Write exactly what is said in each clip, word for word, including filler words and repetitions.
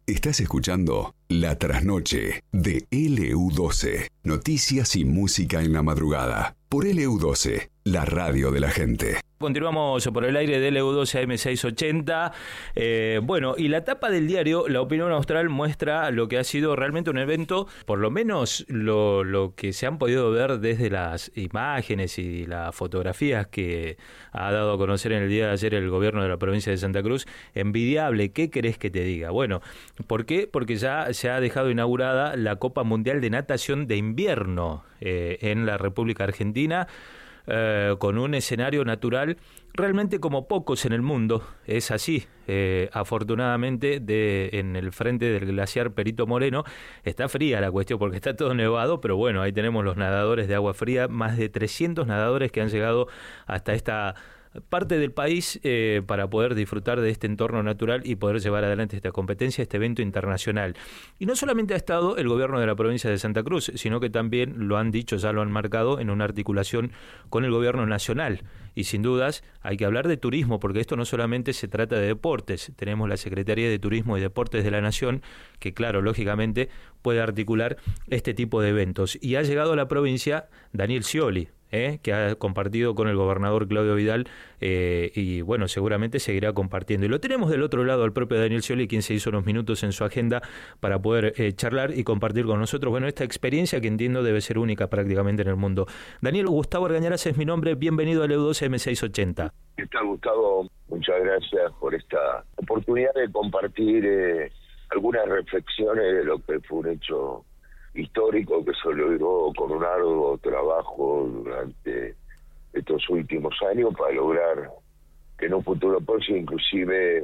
Estás escuchando La Trasnoche de L U doce. Noticias y música en la madrugada. Por L U doce, la radio de la gente. Continuamos por el aire de L U doce A M seiscientos ochenta. Eh, bueno, y la tapa del diario La Opinión Austral muestra lo que ha sido realmente un evento, por lo menos lo, lo que se han podido ver desde las imágenes y las fotografías que ha dado a conocer en el día de ayer el gobierno de la provincia de Santa Cruz. Envidiable, ¿qué querés que te diga? Bueno, ¿por qué? Porque ya se ha dejado inaugurada la Copa Mundial de Natación de Invierno eh, en la República Argentina. Eh, con un escenario natural realmente como pocos en el mundo, es así. Eh, afortunadamente de, en el frente del glaciar Perito Moreno está fría la cuestión porque está todo nevado, pero bueno, ahí tenemos los nadadores de agua fría, más de trescientos nadadores que han llegado hasta esta parte del país eh, para poder disfrutar de este entorno natural y poder llevar adelante esta competencia, este evento internacional. Y no solamente ha estado el gobierno de la provincia de Santa Cruz, sino que también lo han dicho, ya lo han marcado en una articulación con el gobierno nacional. Y sin dudas hay que hablar de turismo, porque esto no solamente se trata de deportes. Tenemos la Secretaría de Turismo y Deportes de la Nación, que claro, lógicamente puede articular este tipo de eventos. Y ha llegado a la provincia Daniel Scioli, Eh, que ha compartido con el gobernador Claudio Vidal eh, y bueno, seguramente seguirá compartiendo. Y lo tenemos del otro lado al propio Daniel Scioli, quien se hizo unos minutos en su agenda para poder eh, charlar y compartir con nosotros, bueno, esta experiencia que entiendo debe ser única prácticamente en el mundo. Daniel, Gustavo Argañarás es mi nombre, bienvenido a L U doce A M seiscientos ochenta. ¿Qué tal, Gustavo? Muchas gracias por esta oportunidad de compartir eh, algunas reflexiones de lo que fue un hecho histórico que se logró con un arduo trabajo durante estos últimos años para lograr que en un futuro próximo inclusive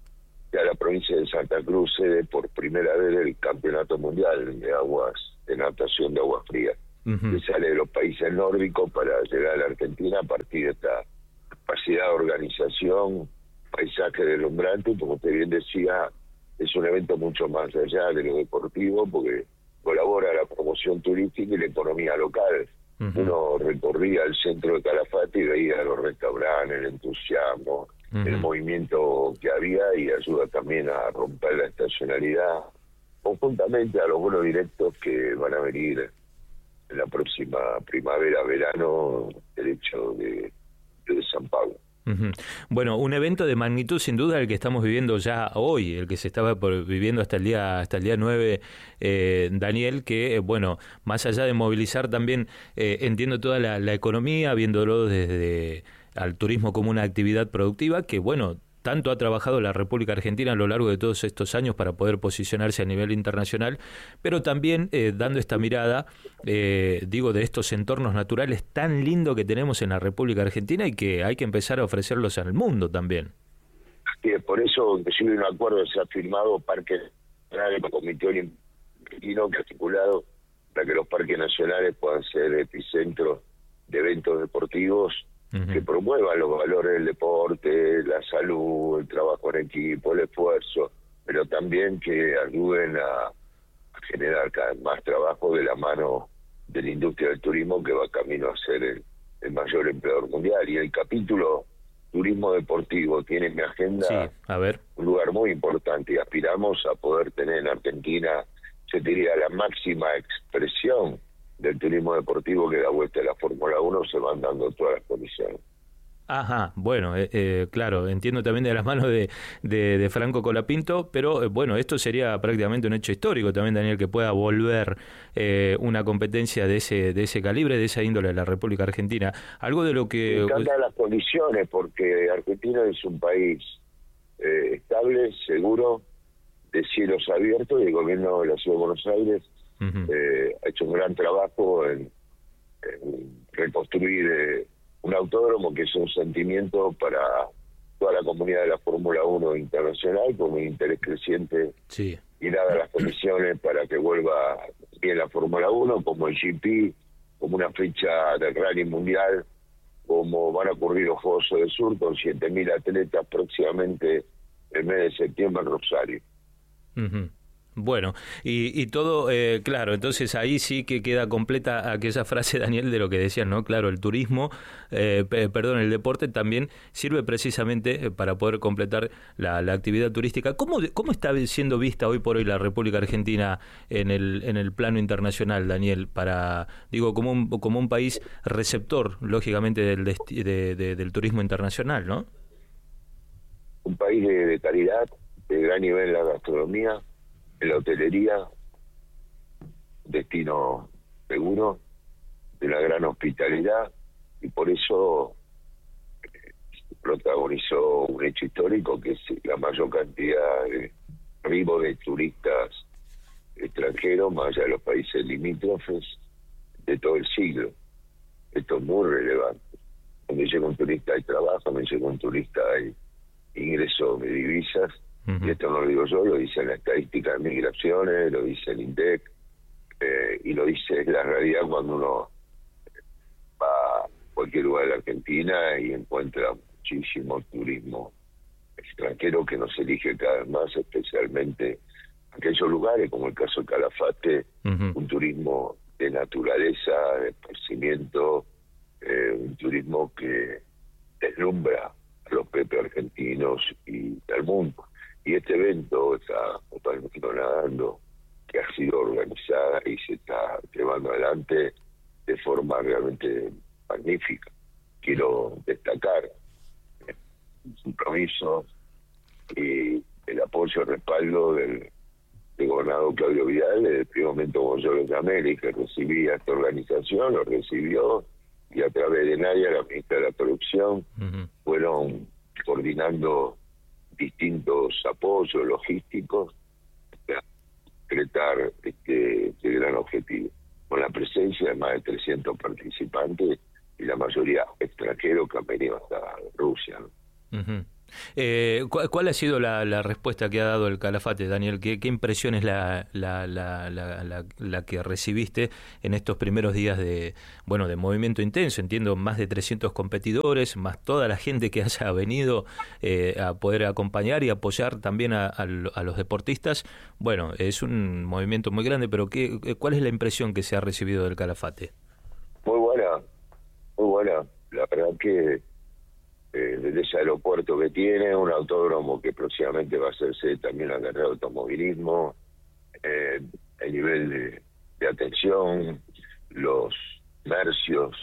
ya la provincia de Santa Cruz cede por primera vez el campeonato mundial de aguas de natación de agua fría, uh-huh. que sale de los países nórdicos para llegar a la Argentina a partir de esta capacidad de organización, paisaje deslumbrante, y como usted bien decía, es un evento mucho más allá de lo deportivo porque colabora la promoción turística y la economía local. Uh-huh. Uno recorría el centro de Calafate y veía los restaurantes, el entusiasmo, uh-huh. el movimiento que había, y ayuda también a romper la estacionalidad, conjuntamente a los vuelos directos que van a venir en la próxima primavera, verano, el hecho de, de San Pablo. Uh-huh. Bueno, un evento de magnitud sin duda el que estamos viviendo ya hoy, el que se estaba por, viviendo hasta el día hasta el día nueve, eh, Daniel, que eh, bueno, más allá de movilizar también, eh, entiendo toda la, la economía, viéndolo desde al turismo como una actividad productiva, que bueno, tanto ha trabajado la República Argentina a lo largo de todos estos años para poder posicionarse a nivel internacional, pero también eh, dando esta mirada, eh, digo, de estos entornos naturales tan lindos que tenemos en la República Argentina y que hay que empezar a ofrecerlos al mundo también. Y por eso, inclusive un acuerdo se ha firmado Parques Nacionales con el Comité Argentino que ha articulado para que los parques nacionales puedan ser epicentros de eventos deportivos Uh-huh. que promuevan los valores del deporte, la salud, el trabajo en equipo, el esfuerzo, pero también que ayuden a, a generar cada vez más trabajo de la mano de la industria del turismo, que va camino a ser el, el mayor empleador mundial. Y el capítulo turismo deportivo tiene en mi agenda sí, a ver. un lugar muy importante, y aspiramos a poder tener en Argentina, se diría, la máxima expresión del turismo deportivo, que da vuelta a la Fórmula uno, se van dando todas las condiciones. Ajá, bueno, eh, eh, claro, entiendo también de las manos de, de, de Franco Colapinto, pero eh, bueno, esto sería prácticamente un hecho histórico también, Daniel, que pueda volver eh, una competencia de ese de ese calibre, de esa índole de la República Argentina. Algo de lo que... Me encantan las condiciones, porque Argentina es un país eh, estable, seguro, de cielos abiertos, y el gobierno de la Ciudad de Buenos Aires Uh-huh. Eh, ha hecho un gran trabajo en, en reconstruir eh, un autódromo que es un sentimiento para toda la comunidad de la Fórmula uno internacional, con un interés creciente sí. y dadas las condiciones para que vuelva bien la Fórmula uno, como el G P, como una fecha del rally mundial, como van a ocurrir los Juegos del Sur con siete mil atletas próximamente el mes de septiembre en Rosario. Uh-huh. Bueno, y, y todo, eh, claro, entonces ahí sí que queda completa aquella frase, Daniel, de lo que decías, ¿no? Claro, el turismo, eh, p- perdón, el deporte también sirve precisamente para poder completar la, la actividad turística. ¿Cómo, cómo está siendo vista hoy por hoy la República Argentina en el, en el plano internacional, Daniel? Para, digo, como un, como un país receptor, lógicamente, del, desti- de, de, del turismo internacional, ¿no? Un país de, de calidad, de gran nivel en la gastronomía, en la hotelería, destino seguro, de una gran hospitalidad, y por eso eh, protagonizó un hecho histórico que es la mayor cantidad de arribo de turistas extranjeros, más allá de los países limítrofes, de todo el siglo. Esto es muy relevante. Donde llega un turista hay trabajo, donde llega un turista hay ingresos de divisas. Uh-huh. Y esto no lo digo yo, lo dice la estadística de migraciones, lo dice el INDEC, eh, y lo dice la realidad cuando uno va a cualquier lugar de la Argentina y encuentra muchísimo turismo extranjero que nos elige cada vez más, especialmente aquellos lugares como el caso de Calafate, uh-huh. un turismo de naturaleza, de esparcimiento, eh, un turismo que deslumbra a los propios argentinos y al mundo. Y este evento, esta Copa del Mundo Nadando, que ha sido organizada y se está llevando adelante de forma realmente magnífica. Quiero destacar el compromiso y el apoyo y respaldo del, del gobernador Claudio Vidal, del primer momento cuando yo lo llamé, que recibía esta organización, lo recibió, y a través de Nadia, la ministra de la Producción, uh-huh. fueron coordinando distintos apoyos logísticos para concretar este, este gran objetivo, con la presencia de más de trescientos participantes y la mayoría extranjeros que han venido hasta Rusia, ¿no? Uh-huh. Eh, ¿cuál, ¿Cuál ha sido la, la respuesta que ha dado el Calafate, Daniel? ¿Qué, qué impresión es la, la, la, la, la, la que recibiste en estos primeros días de bueno de movimiento intenso? Entiendo, más de trescientos competidores, más toda la gente que haya venido eh, a poder acompañar y apoyar también a, a, a los deportistas. Bueno, es un movimiento muy grande, pero ¿qué, ¿cuál es la impresión que se ha recibido del Calafate? Muy buena, muy buena. La verdad que Eh, desde ese aeropuerto que tiene, un autódromo que próximamente va a hacerse también la carrera de automovilismo, eh, el nivel de, de atención, los comercios,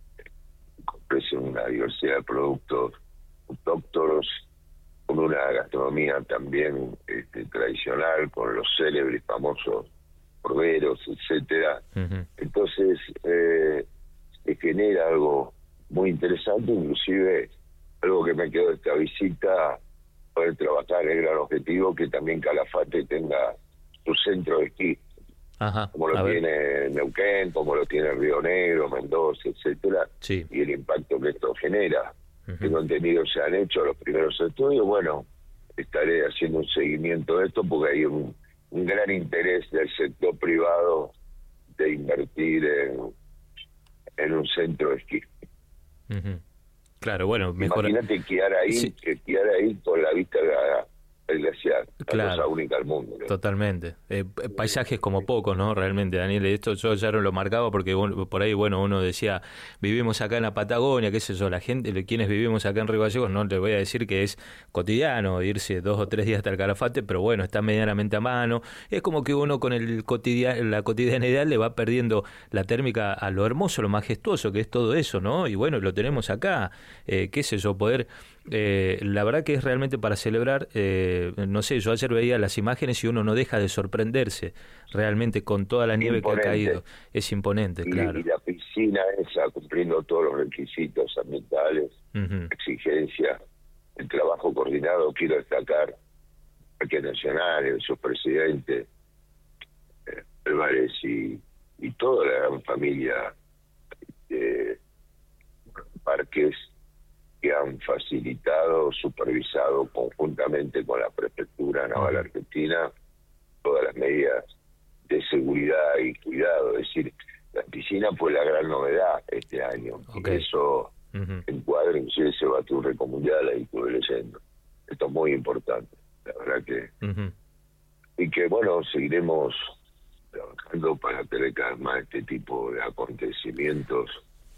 ofrecen una diversidad de productos autóctonos, con una gastronomía también este, tradicional, con los célebres famosos corderos, etcétera. Uh-huh. Entonces, eh, se genera algo muy interesante, inclusive algo que me quedó de esta visita, poder trabajar el gran objetivo que también Calafate tenga su centro de esquí. Ajá, como lo tiene Neuquén, como lo tiene Río Negro, Mendoza, etcétera, sí. Y el impacto que esto genera. Uh-huh. ¿Qué contenidos se han hecho los primeros estudios? Bueno, estaré haciendo un seguimiento de esto porque hay un, un gran interés del sector privado de invertir en, en un centro de esquí. Uh-huh. Claro, bueno, mejor. Imagínate esquiar ahí, sí. esquiar ahí con la vista del glaciar, claro. La cosa única del mundo, ¿no? Totalmente. Eh, paisajes como pocos, ¿no? Realmente, Daniel, esto yo ya no lo marcaba porque bueno, por ahí, bueno, uno decía, vivimos acá en la Patagonia, qué sé yo, la gente, quienes vivimos acá en Río Gallegos, no le voy a decir que es cotidiano irse dos o tres días hasta el Calafate, pero bueno, está medianamente a mano. Es como que uno con el cotidian, la cotidianidad le va perdiendo la térmica a lo hermoso, lo majestuoso que es todo eso, ¿no? Y bueno, lo tenemos acá, eh, qué sé yo, poder... Eh, la verdad que es realmente para celebrar, eh, no sé, yo ayer veía las imágenes y uno no deja de sorprenderse realmente con toda la nieve imponente. Que ha caído. Es imponente, y, claro. Y la piscina esa, cumpliendo todos los requisitos ambientales, uh-huh. exigencias, el trabajo coordinado, quiero destacar Parque Nacional, el subpresidente eh, Álvarez y, y toda la gran familia de parques que han facilitado, supervisado conjuntamente con la Prefectura Naval uh-huh. Argentina todas las medidas de seguridad y cuidado. Es decir, la piscina fue la gran novedad este año. Okay. Y eso uh-huh. encuadra, inclusive se batió un récord mundial, ahí estuve leyendo. Esto es muy importante. La verdad que uh-huh. y que, bueno, seguiremos trabajando para tener cada vez más este tipo de acontecimientos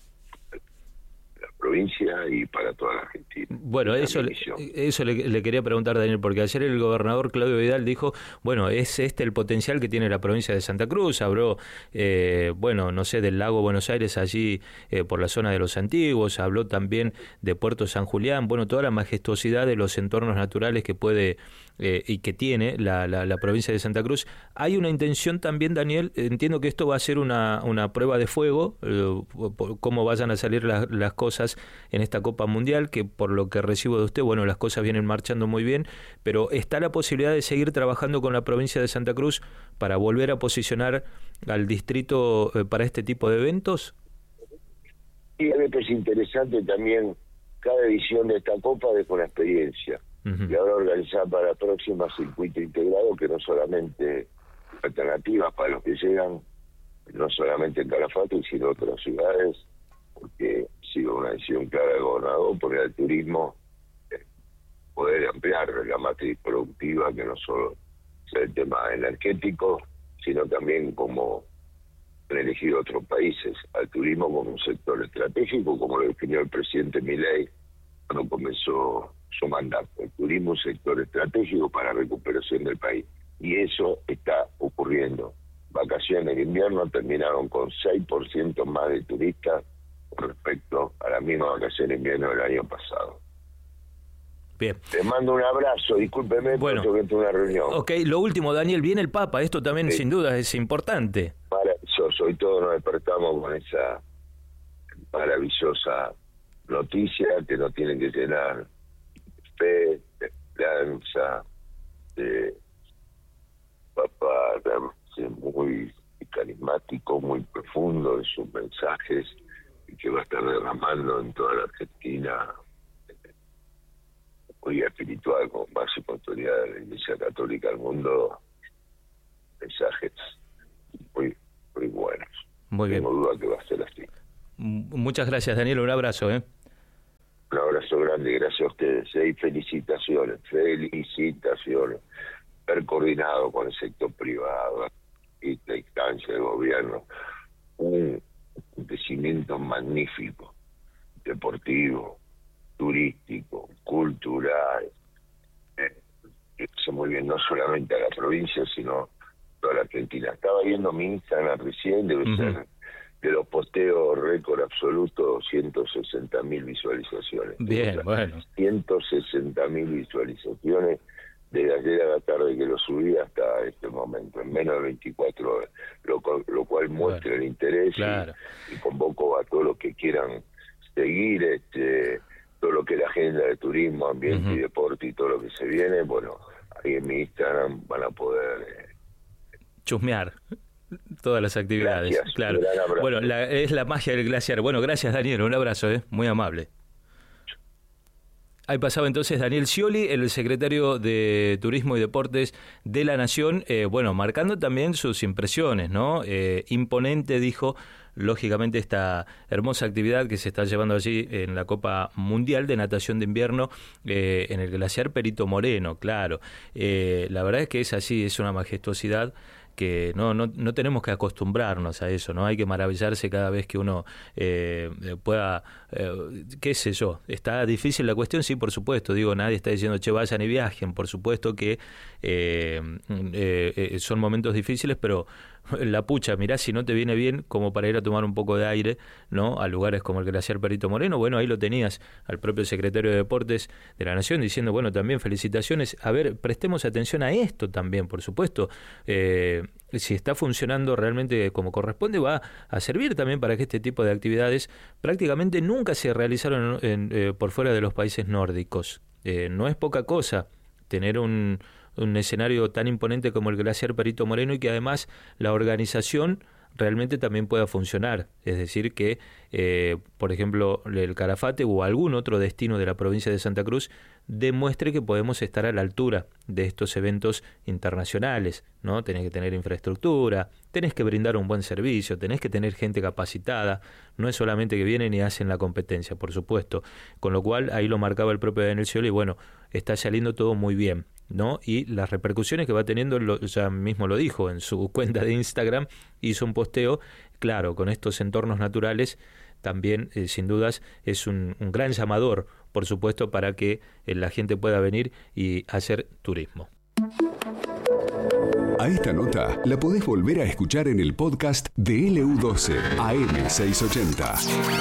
la provincia y para toda la Argentina. Bueno, eso, eso le, le quería preguntar, Daniel, porque ayer el gobernador Claudio Vidal dijo, bueno, es este el potencial que tiene la provincia de Santa Cruz. Habló, eh, bueno, no sé, del lago Buenos Aires allí eh, por la zona de los Antiguos, habló también de Puerto San Julián, bueno, toda la majestuosidad de los entornos naturales que puede eh, y que tiene la, la, la provincia de Santa Cruz. Hay una intención también, Daniel, entiendo que esto va a ser una, una prueba de fuego, eh, cómo vayan a salir las, las cosas en esta Copa Mundial, que por lo que recibo de usted, bueno, las cosas vienen marchando muy bien, pero ¿está la posibilidad de seguir trabajando con la provincia de Santa Cruz para volver a posicionar al distrito eh, para este tipo de eventos? Sí, es interesante también, cada edición de esta Copa deja una experiencia. Uh-huh. Y ahora organizar para la próxima circuito integrado, que no solamente alternativas para los que llegan, no solamente en Calafate, sino en otras ciudades, porque ha sido una decisión clara del gobernador poner al turismo, eh, poder ampliar la matriz productiva, que no solo sea el tema energético, sino también como han elegido otros países, al turismo como un sector estratégico, como lo definió el presidente Milei cuando comenzó su mandato. El turismo es un sector estratégico para la recuperación del país, y eso está ocurriendo. Vacaciones de invierno terminaron con seis por ciento más de turistas con respecto a la misma vacación de invierno del año pasado. Bien. Te mando un abrazo, discúlpeme, bueno, porque tengo una reunión. Ok, lo último, Daniel, viene el Papa, esto también sí, sin duda es importante. Maravilloso, hoy todos nos despertamos con esa maravillosa noticia que nos tiene que llenar de fe, de esperanza, de Papa muy carismático, muy profundo en sus mensajes, y que va a estar derramando en toda la Argentina, muy espiritual, con máxima autoridad de la Iglesia Católica del mundo, mensajes muy muy buenos. Muy bien. No tengo duda que va a ser así. Muchas gracias, Daniel, un abrazo. ¿eh? Un abrazo grande, gracias a ustedes, ¿eh? Y felicitaciones, felicitaciones. Haber coordinado con el sector privado y la instancia del gobierno, un acontecimiento magnífico, deportivo, turístico, cultural, eh, eso muy bien, no solamente a la provincia, sino a toda la Argentina. Estaba viendo mi Instagram recién, debe uh-huh. ser de los posteos récord absoluto, ciento sesenta mil visualizaciones. Bien, o sea, bueno. ciento sesenta mil visualizaciones desde ayer a la tarde que lo subí hasta este momento, en menos de veinticuatro horas, lo, lo cual muestra claro. el interés claro. y, y convoco a todos los que quieran seguir este todo lo que es la agenda de turismo, ambiente uh-huh. y deporte y todo lo que se viene. Bueno, ahí en mi Instagram van a poder eh, chusmear todas las actividades. Gracias, claro. Bueno, la, es la magia del glaciar. Bueno, gracias, Daniel, un abrazo, ¿eh? Muy amable. Ahí pasaba entonces Daniel Scioli, el secretario de Turismo y Deportes de la Nación, eh, bueno, marcando también sus impresiones, ¿no? Eh, imponente, dijo, lógicamente, esta hermosa actividad que se está llevando allí en la Copa Mundial de Natación de Invierno eh, en el glaciar Perito Moreno, claro. Eh, la verdad es que es así, es una majestuosidad que no, no no tenemos que acostumbrarnos a eso, ¿no? Hay que maravillarse cada vez que uno eh, pueda, eh, qué sé yo, está difícil la cuestión, sí, por supuesto, digo, nadie está diciendo, che, vayan y viajen, por supuesto que eh, eh, eh, son momentos difíciles, pero la pucha, mirá, si no te viene bien como para ir a tomar un poco de aire, ¿no? A lugares como el glaciar Perito Moreno, bueno, ahí lo tenías al propio secretario de Deportes de la Nación diciendo, bueno, también felicitaciones, a ver, prestemos atención a esto también, por supuesto, eh, si está funcionando realmente como corresponde, va a servir también para que este tipo de actividades prácticamente nunca se realizaron en, en, eh, por fuera de los países nórdicos. Eh, no es poca cosa tener un, un escenario tan imponente como el glaciar Perito Moreno y que además la organización realmente también pueda funcionar, es decir que eh, por ejemplo el Calafate o algún otro destino de la provincia de Santa Cruz demuestre que podemos estar a la altura de estos eventos internacionales, ¿no? Tenés que tener infraestructura, tenés que brindar un buen servicio, tenés que tener gente capacitada, no es solamente que vienen y hacen la competencia, por supuesto, con lo cual ahí lo marcaba el propio Daniel Scioli y bueno, está saliendo todo muy bien. ¿no? Y las repercusiones que va teniendo, lo, ya mismo lo dijo en su cuenta de Instagram, hizo un posteo, claro, con estos entornos naturales, también eh, sin dudas es un, un gran llamador, por supuesto, para que eh, la gente pueda venir y hacer turismo. A esta nota la podés volver a escuchar en el podcast de L U doce A M seiscientos ochenta.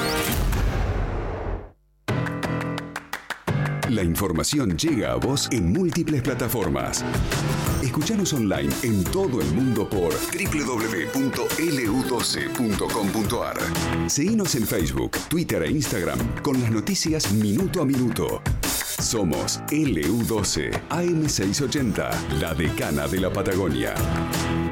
La información llega a vos en múltiples plataformas. Escuchanos online en todo el mundo por doble u doble u doble u punto L U doce punto com punto A R. Seguinos en Facebook, Twitter e Instagram con las noticias minuto a minuto. Somos L U doce A M seiscientos ochenta, la decana de la Patagonia.